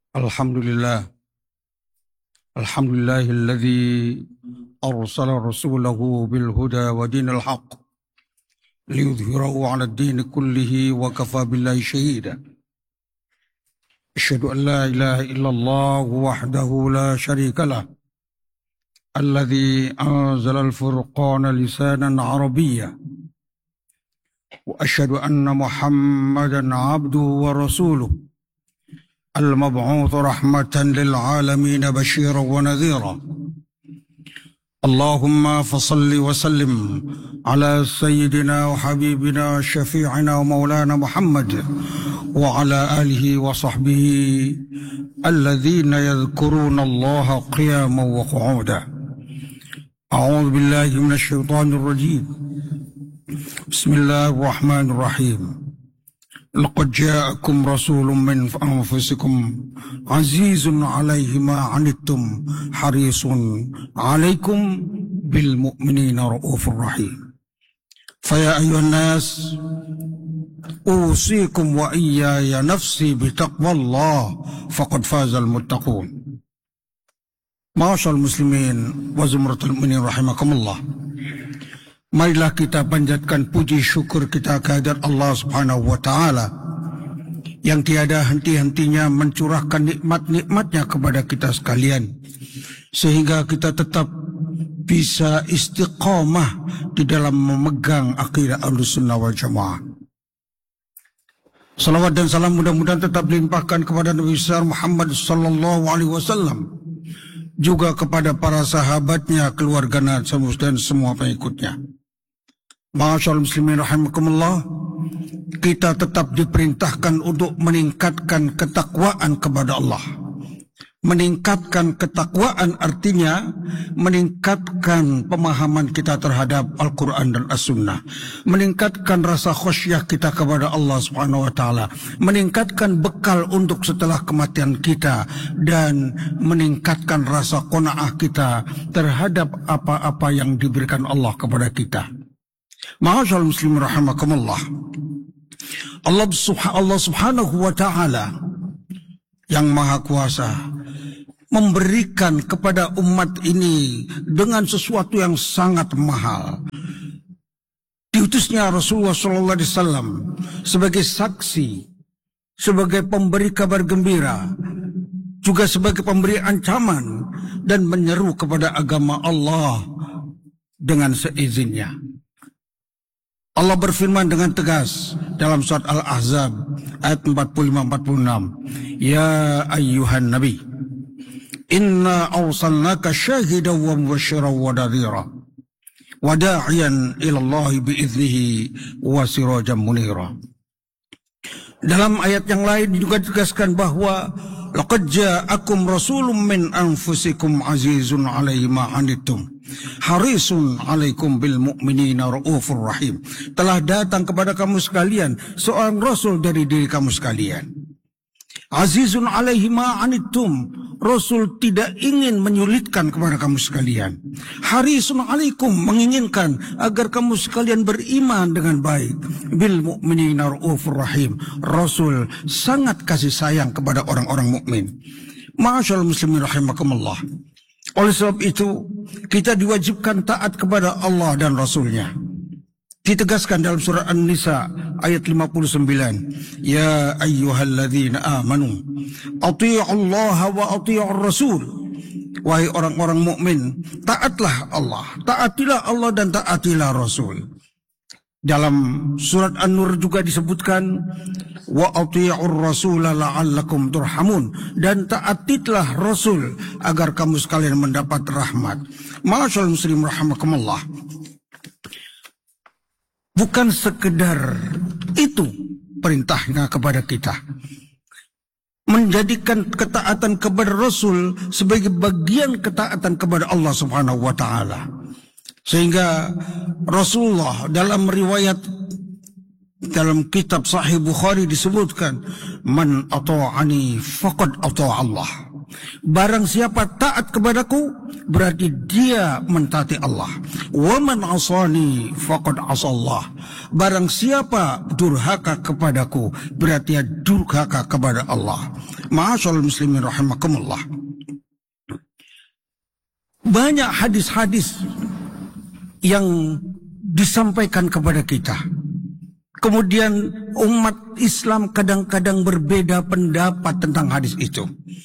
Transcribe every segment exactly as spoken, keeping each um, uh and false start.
Alhamdulillah, Alhamdulillahilladzi arsala rasulahu bil huda wa dinil haqq liyudhhirahu 'ala ad-din kullihi wa kafa billahi shahida. Asyhadu an la ilaha illallah wahdahu la syarika lah, alladzi anzala al-furqana lisanan arabiyya, wa asyhadu anna Muhammadan 'abduhu wa rasuluh المبعوث رحمة للعالمين بشيرا ونذيرا. اللهم فصل وسلم على سيدنا وحبيبنا شفيعنا ومولانا محمد وعلى آله وصحبه الذين يذكرون الله قياما وقعودا. أعوذ بالله من الشيطان الرجيم. بسم الله الرحمن الرحيم. لقد جاءكم رسول من أنفسكم عزيز عليه ما عنتم حريص عليكم بالمؤمنين رؤوف رحيم. فيا أيها الناس أوصيكم وإياي نفسي بتقوى الله فقد فاز المتقون. معاشر المسلمين وزمرة المؤمنين رحمكم الله. Marilah kita panjatkan puji syukur kita kehadirat Allah Subhanahu wa Ta'ala yang tiada henti-hentinya mencurahkan nikmat-nikmatnya kepada kita sekalian, sehingga kita tetap bisa istiqamah di dalam memegang akidah Ahlussunnah wal Jamaah. Salawat dan salam mudah-mudahan tetap dilimpahkan kepada Nabi besar Muhammad sallallahu alaihi wasallam, juga kepada para sahabatnya, keluarganya, dan semua pengikutnya. Ma'asyarul muslimin rahimakumullah, kita tetap diperintahkan untuk meningkatkan ketakwaan kepada Allah. Meningkatkan ketakwaan artinya meningkatkan pemahaman kita terhadap Al-Quran dan As-Sunnah, meningkatkan rasa khusyah kita kepada Allah Subhanahu wa Ta'ala, meningkatkan bekal untuk setelah kematian kita, dan meningkatkan rasa qanaah kita terhadap apa-apa yang diberikan Allah kepada kita. Ma'asyarul muslimin rahimakumullah, Allah, Allah Subhanahu wa Ta'ala yang Maha Kuasa memberikan kepada umat ini dengan sesuatu yang sangat mahal. Diutusnya Rasulullah sallallahu alaihi wasallam sebagai saksi, sebagai pemberi kabar gembira, juga sebagai pemberi ancaman, dan menyeru kepada agama Allah dengan seizinnya. Allah berfirman dengan tegas dalam surat Al-Ahzab ayat empat puluh lima empat puluh enam, Ya ayyuhan nabi, inna awsalnaka syahidan wa mubasyiran wa nadhira wa da'iyan ilallahi bi'idnihi wa sirajan munira. Dalam ayat yang lain juga ditegaskan bahwa laqad ja'akum rasulun min anfusikum azizun 'alaihi ma 'anittum harisun 'alaikum bil mu'minina raufur rahim. Telah datang kepada kamu sekalian seorang rasul dari diri kamu sekalian. Azizun 'alaihi ma 'anittum, Rasul tidak ingin menyulitkan kepada kamu sekalian. Harisun 'alaikum, menginginkan agar kamu sekalian beriman dengan baik. Bil mu'minina raufur rahim, Rasul sangat kasih sayang kepada orang-orang mukmin. Ma'asyarul muslimin rahimakumullah. Oleh sebab itu, kita diwajibkan taat kepada Allah dan Rasulnya. Ditegaskan dalam surah An-Nisa ayat lima puluh sembilan, Ya ayyuhalladzina amanu athi'ullaha wa athi'ur rasul. Wahai orang-orang mukmin, taatlah Allah, taatilah Allah dan taatilah Rasul. Dalam surat An-Nur juga disebutkan, wa athi'ur rasula la'allakum turhamun, dan taatilah Rasul agar kamu sekalian mendapat rahmat. Ma'asyarul muslimin rahimakumullah. Bukan sekedar itu perintahnya kepada kita, menjadikan ketaatan kepada Rasul sebagai bagian ketaatan kepada Allah Subhanahu wa Ta'ala. Sehingga Rasulullah dalam riwayat dalam kitab Sahih Bukhari disebutkan, Man ata'ani faqad ata'a Allah. Barang siapa taat kepadaku, berarti dia mentaati Allah. Wa man asani faqad asallah. Barang siapa durhaka kepadaku, berarti dia durhaka kepada Allah. Ma'asyarul muslimin rahimakumullah. Banyak hadis-hadis yang disampaikan kepada kita. Kemudian umat Islam kadang-kadang berbeda pendapat tentang hadis itu.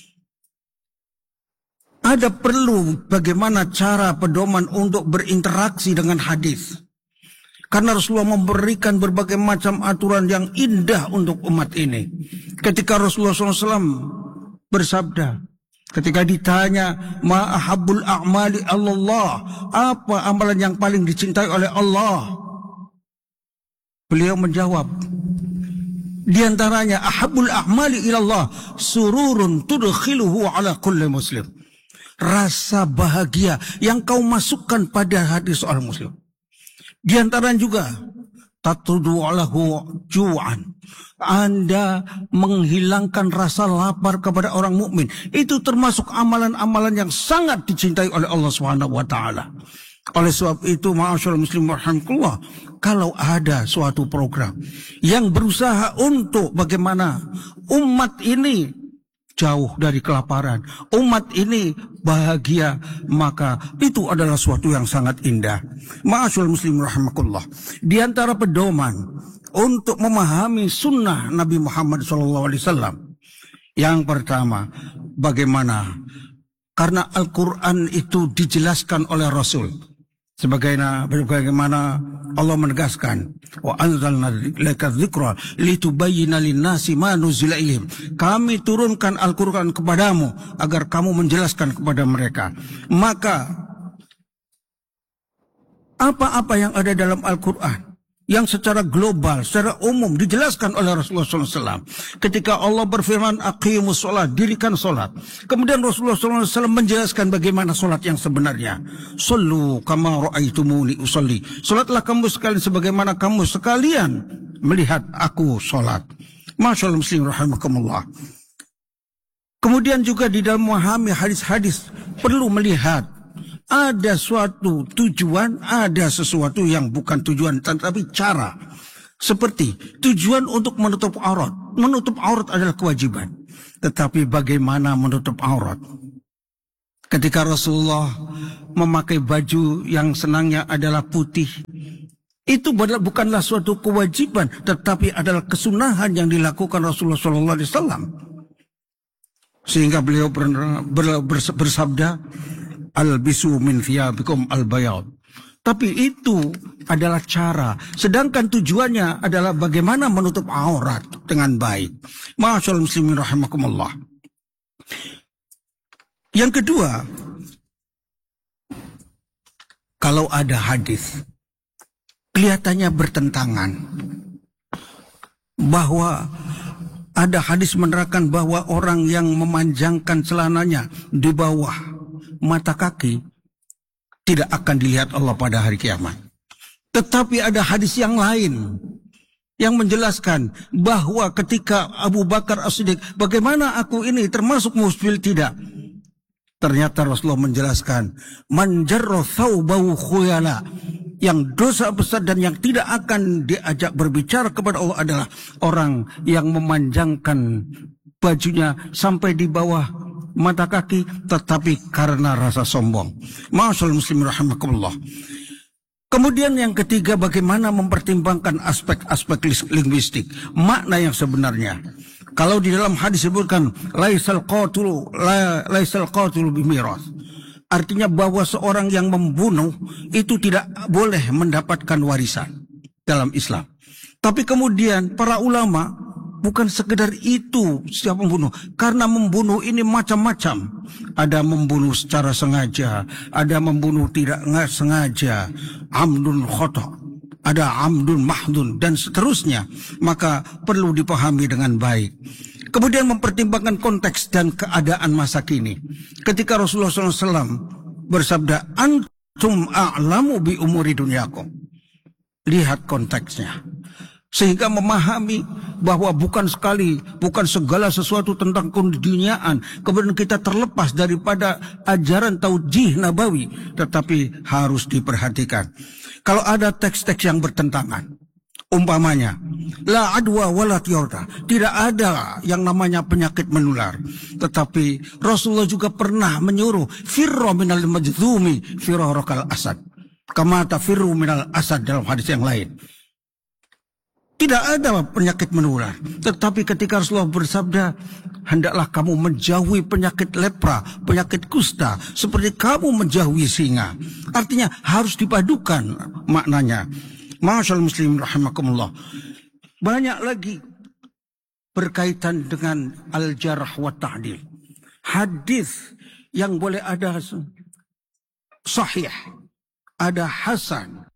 Ada perlu bagaimana cara pedoman untuk berinteraksi dengan hadis. Karena Rasulullah memberikan berbagai macam aturan yang indah untuk umat ini. Ketika Rasulullah shallallahu alaihi wasallam bersabda, ketika ditanya, ma ahabbul a'mali Allah, apa amalan yang paling dicintai oleh Allah? Beliau menjawab, di antaranya ahabbul a'mali ilallah sururun tudkhiluhu ala kulli muslim. Rasa bahagia yang kau masukkan pada hati seorang muslim. Di antaranya juga tatrudu alahu ju'an. Anda menghilangkan rasa lapar kepada orang mukmin. Itu termasuk amalan-amalan yang sangat dicintai oleh Allah Subhanahu wa taala. Oleh sebab itu, ma'asyarul muslim warahmatullah, kalau ada suatu program yang berusaha untuk bagaimana umat ini jauh dari kelaparan, umat ini bahagia, maka itu adalah suatu yang sangat indah. Ma'asyarul muslim warahmatullah, di antara pedoman untuk memahami sunnah Nabi Muhammad shallallahu alaihi wasallam, yang pertama, bagaimana karena Al-Quran itu dijelaskan oleh Rasul. Sebagaimana, bagaimana Allah menegaskan, wa anzalna ilaika dzikra litubayyana lin-nasi ma nuzila ilaihim. Kami turunkan Al-Qur'an kepadamu agar kamu menjelaskan kepada mereka. Maka apa-apa yang ada dalam Al-Qur'an yang secara global, secara umum dijelaskan oleh Rasulullah shallallahu alaihi wasallam. Ketika Allah berfirman, aqimus sholat, dirikan sholat. Kemudian Rasulullah shallallahu alaihi wasallam menjelaskan bagaimana sholat yang sebenarnya. Sallu kama ra'aitumuni usalli. Sholatlah kamu sekalian sebagaimana kamu sekalian melihat aku sholat. Masyaallah muslim rahimakumullah. Kemudian juga di dalam memahami hadis-hadis perlu melihat ada suatu tujuan, ada sesuatu yang bukan tujuan, tetapi cara. Seperti tujuan untuk menutup aurat. Menutup aurat adalah kewajiban. Tetapi bagaimana menutup aurat? Ketika Rasulullah memakai baju yang senangnya adalah putih, itu bukanlah suatu kewajiban, tetapi adalah kesunahan yang dilakukan Rasulullah shallallahu alaihi wasallam. Sehingga beliau bersabda, albisu min thiyabikum albayad. Tapi itu adalah cara. Sedangkan tujuannya adalah bagaimana menutup aurat dengan baik. Ma'asyarul muslimin rahimakumullah. Yang kedua, kalau ada hadis kelihatannya bertentangan, bahwa ada hadis menerangkan bahwa orang yang memanjangkan celananya di bawah mata kaki tidak akan dilihat Allah pada hari kiamat. Tetapi ada hadis yang lain yang menjelaskan bahwa ketika Abu Bakar As-Siddiq, bagaimana aku ini termasuk musbil tidak? Ternyata Rasulullah menjelaskan, man jarra thawbahu khuyala, yang dosa besar dan yang tidak akan diajak berbicara kepada Allah adalah orang yang memanjangkan bajunya sampai di bawah mata kaki, tetapi karena rasa sombong. Ma'asyarul muslimin rahimakumullah. Kemudian yang ketiga, bagaimana mempertimbangkan aspek-aspek linguistik, makna yang sebenarnya. Kalau di dalam hadis disebutkan laisal qatilu la, laisal qatilu bimiras, artinya bahwa seorang yang membunuh itu tidak boleh mendapatkan warisan dalam Islam. Tapi kemudian para ulama, bukan sekedar itu siapa membunuh. Karena membunuh ini macam-macam. Ada membunuh secara sengaja, ada membunuh tidak sengaja, amdun khata, ada amdun mahdun, dan seterusnya. Maka perlu dipahami dengan baik. Kemudian mempertimbangkan konteks dan keadaan masa kini. Ketika Rasulullah shallallahu alaihi wasallam bersabda, antum a'lamu bi umuri dunyakum. Lihat konteksnya. Sehingga memahami bahwa bukan sekali, bukan segala sesuatu tentang keduniaan kemudian kita terlepas daripada ajaran taujih nabawi, tetapi harus diperhatikan. Kalau ada teks-teks yang bertentangan, umpamanya la adwa wala tiorda, tidak ada yang namanya penyakit menular, tetapi Rasulullah juga pernah menyuruh firra minal majdzumi firarokal asad, kama tafirru minal asad dalam hadis yang lain. Tidak ada penyakit menular. Tetapi ketika Rasulullah bersabda, hendaklah kamu menjauhi penyakit lepra, penyakit kusta, seperti kamu menjauhi singa. Artinya harus dipadukan maknanya. Masyaallah muslim rahimakumullah. Banyak lagi berkaitan dengan al-jarh wa ta'dil. Hadis yang boleh ada sahih, ada hasan,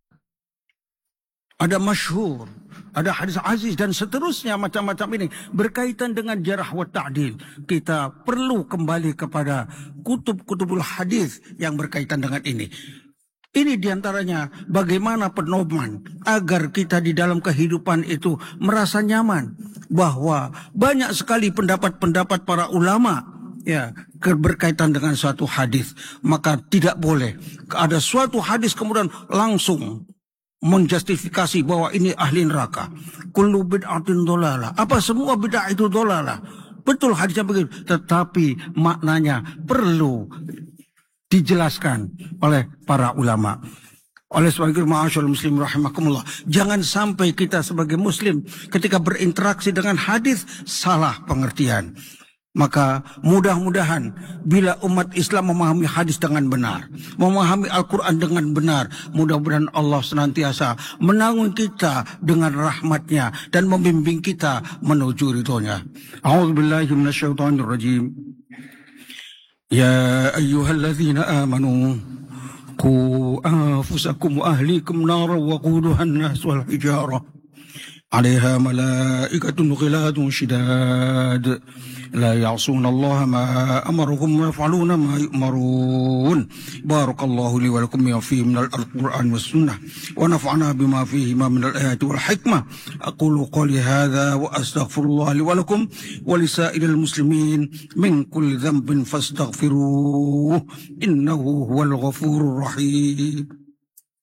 ada masyhur, ada hadis aziz dan seterusnya, macam-macam ini berkaitan dengan jarh wa ta'dil. Kita perlu kembali kepada kutub-kutubul hadis yang berkaitan dengan ini. Ini diantaranya bagaimana pedoman agar kita di dalam kehidupan itu merasa nyaman, bahwa banyak sekali pendapat-pendapat para ulama ya berkaitan dengan suatu hadis. Maka tidak boleh ada suatu hadis kemudian langsung menjustifikasi bahwa ini ahli neraka. Kullu bid'atin dhalalah. Apa semua bid'ah itu dhalalah? Betul hadisnya begitu, tetapi maknanya perlu dijelaskan oleh para ulama. Oleh sebab itu, ma'asyarul muslim rahimakumullah, jangan sampai kita sebagai muslim ketika berinteraksi dengan hadis salah pengertian. Maka mudah-mudahan bila umat Islam memahami hadis dengan benar, memahami Al-Quran dengan benar, mudah-mudahan Allah senantiasa menanggung kita dengan rahmatnya dan membimbing kita menuju ridhonya. A'udzubillahi minasyaitonirrajim. Ya ayyuhalladzina amanu qu anfusakum wa ahlikum nara wa quduhan nas wal hijarah 'alaiha malaikatun ghiladun shidad لا يعصون الله ما أمرهم ويفعلون ما يؤمرون. بارك الله لي ولكم فيه من القرآن والسنة ونفعنا بما فيهما من الآيات والحكمة. أقول قولي هذا وأستغفر الله لي ولكم ولسائر المسلمين من كل ذنب فاستغفروه إنه هو الغفور الرحيم.